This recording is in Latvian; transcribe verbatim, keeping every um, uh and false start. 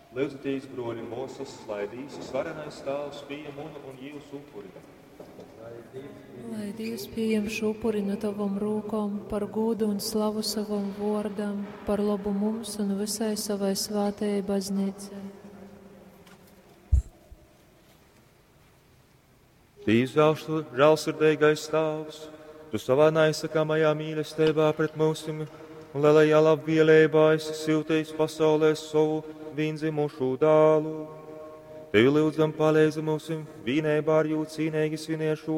Lūdzatīs, broļi mūsas, lai visi svarenais stāvs pieņem un, un Jīvs upuri. Lai Dievs pieņem šo upuri no tavam rūkom par godu un slavu savam vārdam, par labu mums un visai savai svētajai baznīcai. Tīs žēlsirdīgais stāvs, tu savā neizsakamajā mīlestībā pret mūsim un lielajā labvēlībā esi siltījis pasaulē savu vienzimušu dālu. Tevi lūdzam palīdzi mūsim vienībā ar jū cīnīgi sviniešu